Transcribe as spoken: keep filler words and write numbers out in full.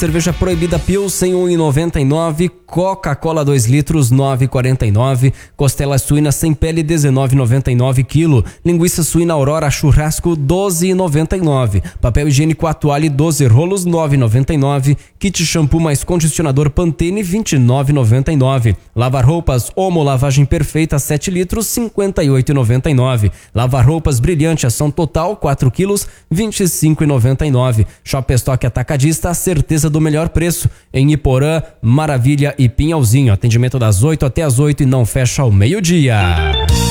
cerveja proibida Pilsen um e noventa e nove, Coca-Cola dois litros nove e quarenta e nove, costela suína sem pele dezenove e noventa e nove quilo, linguiça suína Aurora churrasco doze e noventa e nove, papel higiênico Atuale doze rolos nove e noventa e nove, kit shampoo mais condicionador Pantene vinte e nove e noventa e nove, lavar roupas Omo lavagem perfeita sete litros cinquenta e oito e noventa e nove, lavar roupas Brilhante ação total quatro quilos vinte e cinco e noventa e nove, Shop Stock Atacadista, a certeza do melhor preço em Iporã, Maravilha e Pinhalzinho, atendimento das oito até as oito e não fecha ao meio-dia.